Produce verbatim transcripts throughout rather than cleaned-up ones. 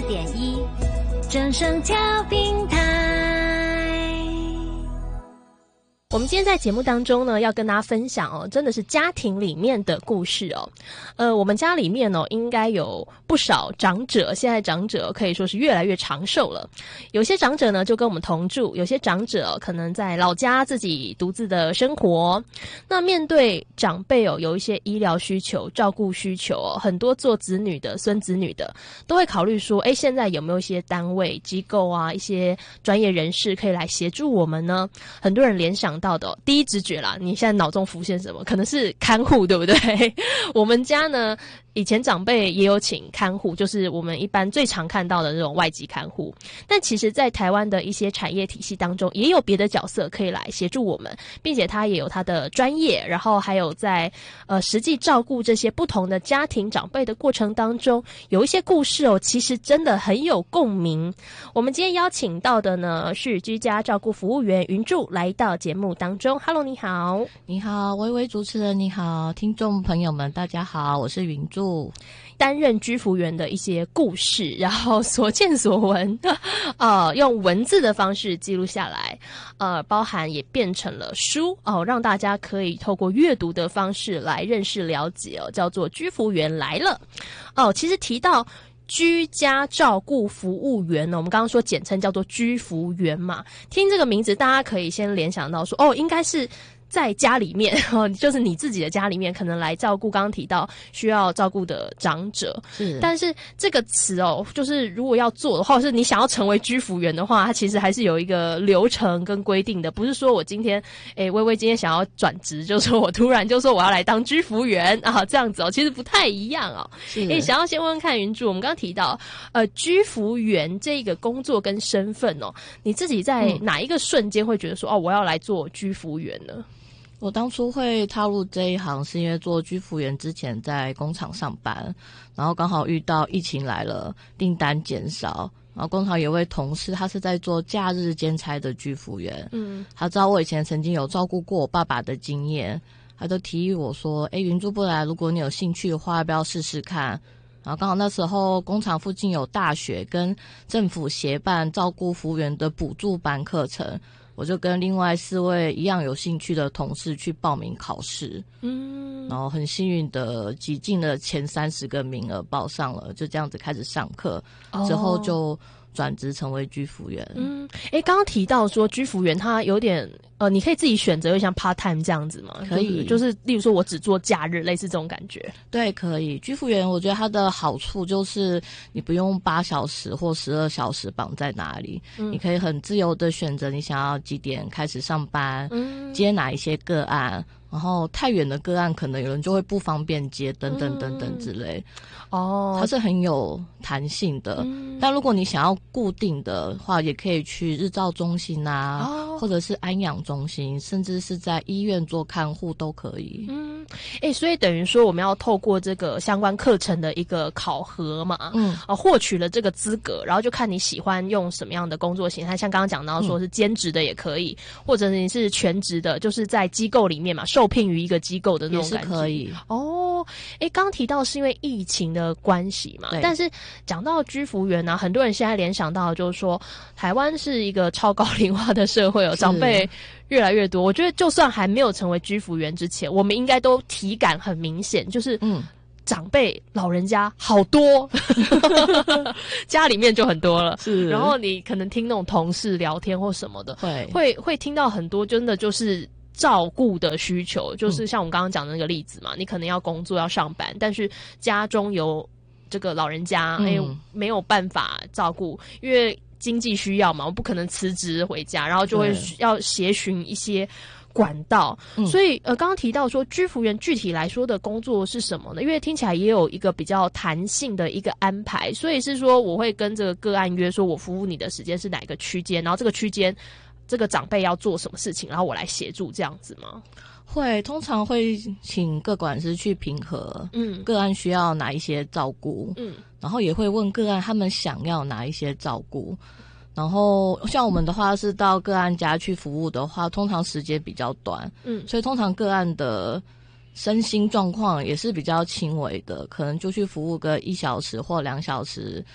点一，正声调频台。 我们今天在节目当中呢，要跟大家分享哦，真的是家庭里面的故事哦。呃，我们家里面哦，应该有不少长者，现在长者可以说是越来越长寿了。有些长者呢就跟我们同住，有些长者、哦、可能在老家自己独自的生活。那面对长辈哦，有一些医疗需求、照顾需求哦，很多做子女的、孙子女的都会考虑说，哎，现在有没有一些单位、机构啊，一些专业人士可以来协助我们呢？很多人联想到的、哦、第一直觉啦，你现在脑中浮现什么？可能是看护，对不对？我们家呢，以前长辈也有请看护，就是我们一般最常看到的那种外籍看护。但其实在台湾的一些产业体系当中，也有别的角色可以来协助我们，并且他也有他的专业，然后还有在呃实际照顾这些不同的家庭长辈的过程当中，有一些故事哦，其实真的很有共鸣。我们今天邀请到的呢是居家照顾服务员云柱来到节目当中。Hello， 你好。 你好，微微主持人你好，听众朋友们大家好，我是云柱。 担任居服员的一些故事，然后所见所闻，呃，用文字的方式记录下来，呃，包含也变成了书哦，让大家可以透过阅读的方式来认识了解哦，叫做居服员来了哦。其实提到居家照顾服务员呢，我们刚刚说简称叫做居服员嘛，听这个名字，大家可以先联想到说，哦，应该是在家里面哦，就是你自己的家里面，可能来照顾刚刚提到需要照顾的长者。 是， 但是这个词哦，就是如果要做的话，或者是你想要成为居服员的话，它其实还是有一个流程跟规定的，不是说我今天诶微微今天想要转职，就说我突然就说我要来当居服员啊，这样子哦，其实不太一样哦。诶，想要先问问看云柱，我们刚刚提到呃居服员这个工作跟身份哦，你自己在哪一个瞬间会觉得说、嗯、哦我要来做居服员呢？ 我当初会踏入这一行是因为做居服员之前在工厂上班，然后刚好遇到疫情来了，订单减少，然后工厂有位同事他是在做假日兼差的居服员，嗯，他知道我以前曾经有照顾过我爸爸的经验，他就提议我说，诶，云柱不来，如果你有兴趣的话要不要试试看。然后刚好那时候工厂附近有大学跟政府协办照顾服务员的补助班课程，我就跟另外四位一样有兴趣的同事去报名考试，嗯，然后很幸运的挤进了前三十个名额，报上了，就这样子开始上课，哦、之后就转职成为居服员。 嗯，诶，刚刚提到说居服员他有点呃，你可以自己选择，像 part time 这样子吗？ 可以， 就是、就是、例如说我只做假日，类似这种感觉。 对，可以。居服员我觉得它的好处就是你不用八小时或十二小时绑在哪里、嗯，你可以很自由的选择你想要几点开始上班，嗯、接哪一些个案。然后太远的个案可能有人就会不方便接，等等等等之类。哦，它是很有弹性的、嗯。但如果你想要固定的话，也可以去日照中心啊、哦，或者是安养中心，甚至是在医院做看护都可以。 嗯，诶，所以等于说我们要透过这个相关课程的一个考核嘛，嗯，啊，获取了这个资格，然后就看你喜欢用什么样的工作形态，像刚刚讲到说是兼职的也可以，嗯、或者你是全职的，就是在机构里面嘛。受聘于一个机构的那种感觉也是可以哦。诶，刚刚提到是因为疫情的关系嘛，但是讲到居服员呢、啊，很多人现在联想到的就是说，台湾是一个超高龄化的社会哦，长辈越来越多。我觉得就算还没有成为居服员之前，我们应该都体感很明显，就是嗯。长辈老人家好多家里面就很多了，是。然后你可能听那种同事聊天或什么的，会会会听到很多真的就是照顾的需求，就是像我们刚刚讲的那个例子嘛，嗯、你可能要工作要上班，但是家中有这个老人家，哎、嗯，没有办法照顾，因为经济需要嘛，我不可能辞职回家，然后就会要协寻一些管道，嗯、所以呃，刚刚提到说居服员具体来说的工作是什么呢？因为听起来也有一个比较弹性的一个安排，所以是说我会跟这个个案约说，我服务你的时间是哪个区间，然后这个区间这个长辈要做什么事情，然后我来协助这样子吗？ 会，通常会请个管师去评核，嗯，个案需要哪一些照顾，嗯，然后也会问个案他们想要哪一些照顾。然后像我们的话是到个案家去服务的话，通常时间比较短，嗯，所以通常个案的身心状况也是比较轻微的，可能就去服务个一小时或两小时，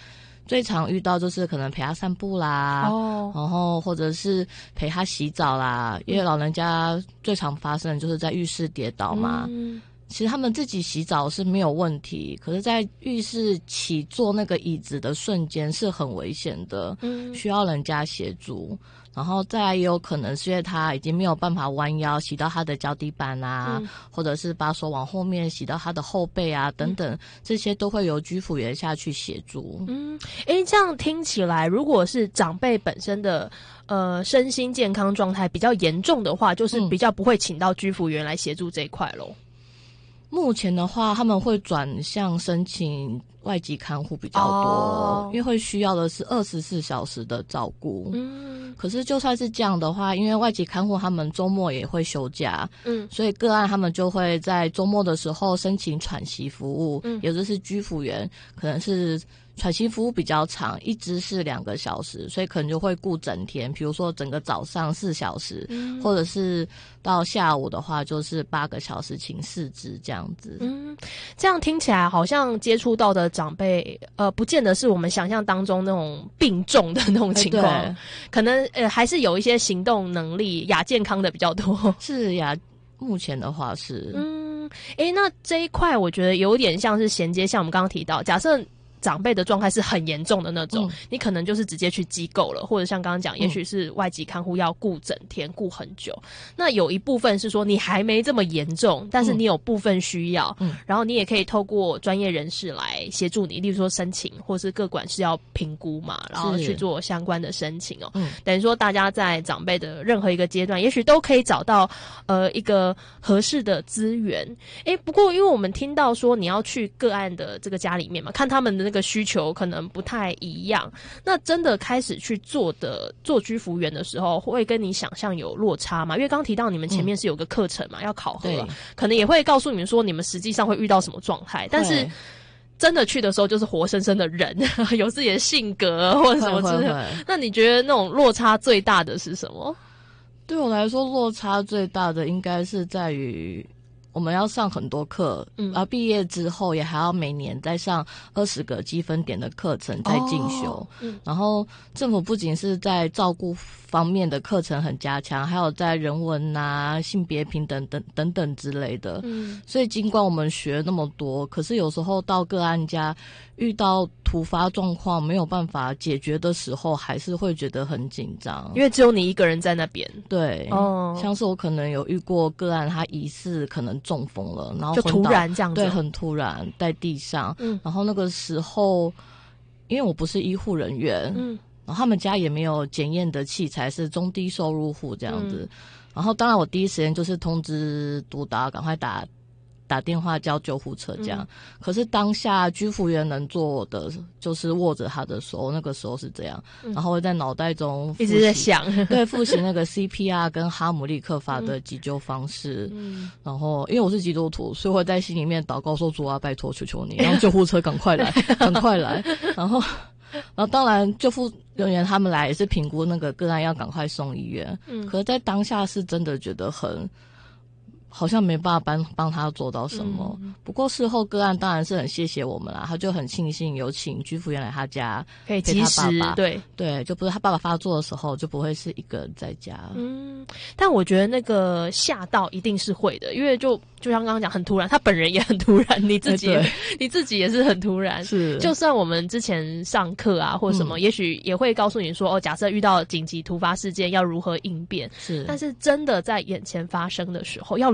最常遇到就是可能陪他散步啦，哦，然后或者是陪他洗澡啦，因为老人家最常发生的就是在浴室跌倒嘛。嗯，其实他们自己洗澡是没有问题，可是在浴室起坐那个椅子的瞬间是很危险的，嗯，需要人家协助。然后再来也有可能是因为他已经没有办法弯腰洗到他的脚底板啊，嗯，或者是把手往后面洗到他的后背啊等等，嗯，这些都会由居服员下去协助。嗯， 诶，这样听起来，如果是长辈本身的呃身心健康状态比较严重的话，就是比较不会请到居服员来协助这一块咯。 目前的话，他们会转向申请外籍看护比较多，哦，因为会需要的是二十四小时的照顾。嗯，可是就算是这样的话，因为外籍看护他们周末也会休假，嗯，所以个案他们就会在周末的时候申请喘息服务，嗯，也就是居服员，可能是喘息服务比较长，一支是两个小时，所以可能就会顾整天，比如说整个早上四小时，嗯，或者是到下午的话就是八个小时请四支这样子。 嗯，这样听起来好像接触到的长辈，呃，不见得是我们想象当中那种病重的那种情况，欸，可能呃还是有一些行动能力亚健康的比较多。 是呀，目前的话是。 嗯，诶，那这一块我觉得有点像是衔接，像我们刚刚提到，假设长辈的状态是很严重的那种，嗯，你可能就是直接去机构了，或者像刚刚讲，也许是外籍看护要顾整天顾很久。那有一部分是说你还没这么严重，但是你有部分需要，嗯，然后你也可以透过专业人士来协助你，例如说申请，或是各管是要评估嘛，然后去做相关的申请哦。嗯，等于说大家在长辈的任何一个阶段，也许都可以找到呃一个合适的资源。诶，不过因为我们听到说你要去个案的这个家里面嘛，看他们的那个需求可能不太一样，那真的开始去做的做居服员的时候，会跟你想象有落差吗？因为刚刚提到你们前面是有个课程嘛，嗯，要考核，可能也会告诉你们说你们实际上会遇到什么状态，但是真的去的时候就是活生生的人，有自己的性格或者什么之类的。那你觉得那种落差最大的是什么？ 对我来说，落差最大的应该是在于我们要上很多课，嗯，然后毕业之后也还要每年再上二十个积分点的课程再进修，哦，嗯，然后政府不仅是在照顾方面的课程很加强，还有在人文啊、性别平等等等等之类的，嗯，所以尽管我们学那么多，可是有时候到个案家遇到突发状况没有办法解决的时候，还是会觉得很紧张， 因为只有你一个人在那边。 对，哦，像是我可能有遇过个案，他疑似可能中风了，然后就突然这样子， 对，很突然在地上，嗯，然后那个时候因为我不是医护人员，嗯，然后他们家也没有检验的器材，是中低收入户这样子，嗯，然后当然我第一时间就是通知督导赶快打打电话叫救护车这样，嗯，可是当下居服员能做的就是握着他的手，那个时候是这样，嗯，然后会在脑袋中一直在想， 对，复习那个 C P R 跟哈姆立克法的急救方式，嗯，然后因为我是基督徒，所以我在心里面祷告说，主啊，拜托求求你，让救护车赶快来赶快来，然后然后当然救护人员他们来也是评估那个个案要赶快送医院，嗯，可是在当下是真的觉得很好像没办法帮帮他做到什么，嗯，不过事后个案当然是很谢谢我们啦，他就很庆幸有请居服员来他家可以及时，对对，就不是他爸爸发作的时候就不会是一个人在家。 嗯，但我觉得那个吓到一定是会的，因为就就像刚刚讲很突然，他本人也很突然，你自己也你自己也是很突然， 是就算我们之前上课啊或什么，嗯，也许也会告诉你说哦，假设遇到紧急突发事件要如何应变， 是， 但是真的在眼前发生的时候要